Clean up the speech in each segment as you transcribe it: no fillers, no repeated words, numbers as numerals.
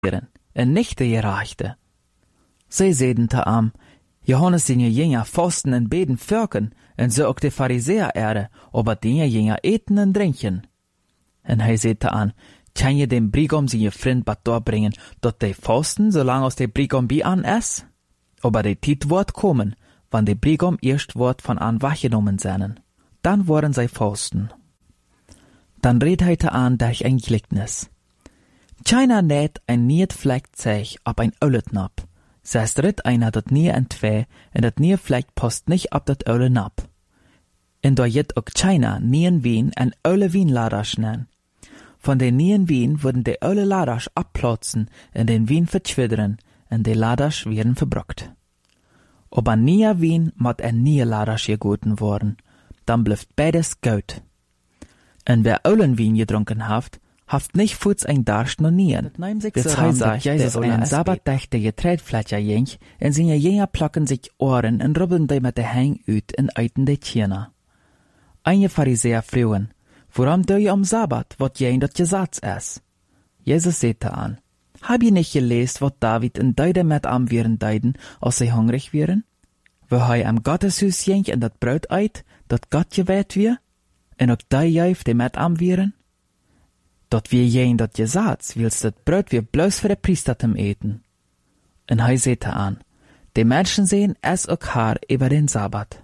en nicht de Gerechte. Zij zeiden te am, Johannes den Jünger fasten en beden förken, en zo ook de Pharisäer ere, aber den Jünger eten en drinken. En hij zei te aan, kan je den Brigom zijn vriend bat doorbringen, dat de fasten, zolang als de Brigom bij an is? Aber de tijd wordt komen, wann de Brigom eerst wordt van aan weggenommen zijn. Dan worden zij fasten. Dan redt hij te aan durch ein Gleichnis. China näht ein niet vlekt zich op ein Euletnap. Zes ritt einer dat nie en twee, en dat nie vlekt post nicht op dat Eule nap. En door jet ook China nien wien en Eule Wienladers nen. Von den nien Wien wurden de Eule Laders abplatzen en den Wien verschwidderen, en de Laders werden verbrockt. Aber nie Wien mat en nie Laders gegoten worden, dan blijft beides goud. En wer Eulenwien gedrunken haft nicht voets ein Darsch no nien. Das heißt, dass Jesus einen Sabbatdag de Getreidfletcher jench, en zijn jenger plakken sich Ohren en rubbeln de met de hang uit en uiten de tjena. Einige Pharisäer frühen, warum doe je Sabbat, wat jij dat Gesetz is? Jesus sagte an, hab je nicht gelesen, wat David en Deide met am wären deiden, als sie hungrig wären? Wo hij am Gotteshuis jench en dat Brot eit, dat Gott geweiht wir? En ook die juif die met am wären? Dat wir jen dat Gesetz, willst dat Brot wir bloß für de Priester zum eten. En hij sagte an, die Menschen sehen es ook haar über den Sabbat.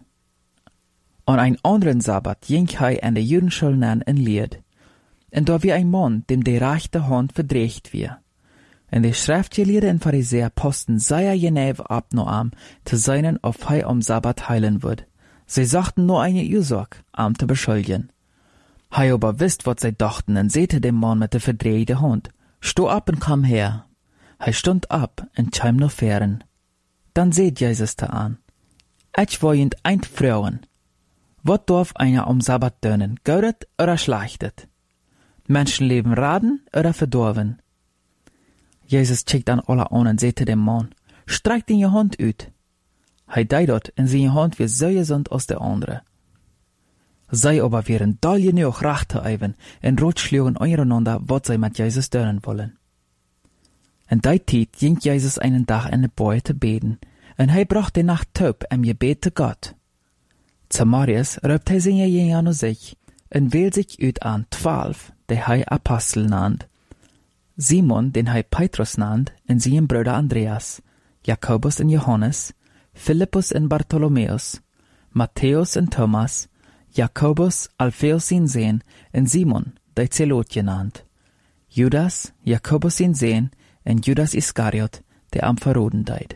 An ein anderen Sabbat ging hij an de Judenschule an en leerd. En da wie ein Mann, dem de rechte Hand verdreht wir. En de Schriftgelehrten en Pharisäer posten sehr genau ab no am, zu seinen, ob hij Sabbat heilen wird. Sie sagten nur eine Ursache, am zu beschuldigen. Hij aber wisst, wat sie dachten, en sehte dem Mann mit der verdrehte Hand. Sto ab und komm her. Hij stund ab en kam noch fern. Dann seht Jesus da an. Ich wollen ein Frauen. Wat darf einer Sabbat dönen, gaudet oder schlechtet? Menschenleben raden oder verdorven? Jesus checkt an alle an und sehte dem Mann, streck den je Hand uit. Hij deed dat en zijn Hand weer zo gezond als de andere. Zij aber wären doll genoeg recht te even en rotschlugen untereinander, wat zij met Jesus dönen wollen. En die tijd ging Jesus einen Tag in de Boy te beden, en hij bracht de Nacht taub en Gebet te Gott. Zu Marius röpt hij zijn Jünger naar sich en wählt sich uit an 12, die hij Apostel nannt. Simon, den hij Petrus nannt, en zijn Bruder Andreas, Jakobus en Johannes, Philippus en Bartholomäus, Matthäus en Thomas, Jakobus, Alpheus zijn Sohn, en Simon, die Zelot genannt, Judas, Jakobus zijn Sohn, en Judas Iskariot, der am verroden deed.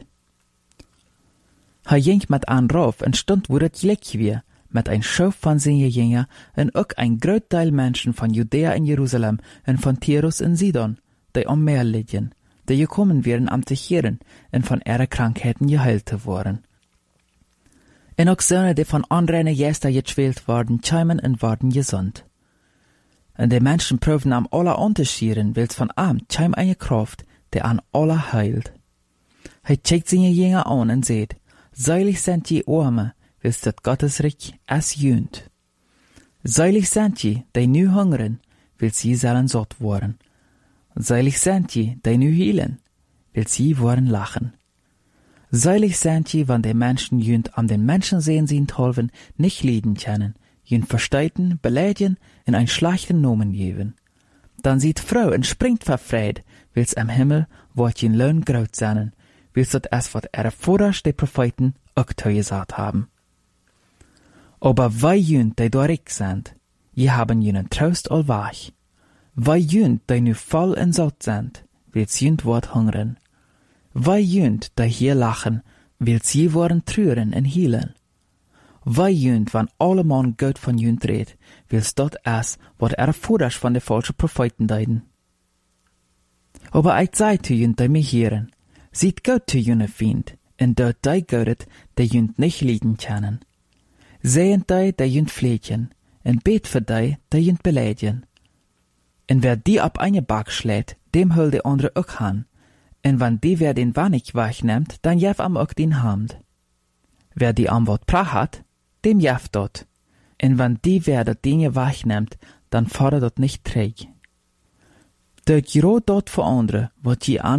Hij ging met aan rauf en stond wo het gelijk weer, met een schof van zijn Jünger en ook een groot deel mensen van Judäa en Jeruzalem en van Tyrus en Sidon, die am Meer liggen, die gekommen wären am te Chieren en van ihre Krankheiten geheilt te worden. En ook Söhne, die von anderen Gästen geschwält worden, kämen en worden gesund. En die Menschen proben am alle unterschieden, wils von am käm eine Kraft, die an alle heilt. Hij checkt seine Jünger an en seht, seilig sind die Arme, wils dat Gottesreich es jönt. Seilig sind die, die nu hungern, wils sie sollen satt worden. Seilig sind die, die nu hielen, wils sie worden lachen. Seilig sind die, wann die Menschen jönt am den Menschen sehen sie tolven, nicht lieden können, jönt versteiten, beleidigen, in ein schlechten Nomen geben. Dann sieht Frau und springt verfreut, wils am Himmel wort jen Lohn graut seinen, wils dat es wat ihre Vorderst die Propheten auch gesagt haben. Aber wei jönt, die dorig sind, je haben jenen Trost allwach. Wei jönt, die nu voll en satt sind, wils jönt wort hungern. Wei jönt, die hier lachen, wils je worden trüren en hielen. Wei jönt, wann alle Mann Gott von jönt redt, wils dat es, wat Vorderst von de falschen Propheten deiden. Aber ich sei zu jönt, die mich hören, sieht Gott zu jene Fiend, en dort die Gott, die jönt nicht lieden können. Sehen die jönt pflegen, en bet für die jönt beleidigen. En wer die ab eine Back schlägt, dem hol de andere auch han. En wann die wer den Wannig wegnimmt, dann jef am auch den Hand. Wer die am Wort prach hat, dem jef dort. En wann die wer dat Dinge wegnimmt, dann fordert dort nicht träg. dat je rood dort veranderen wat je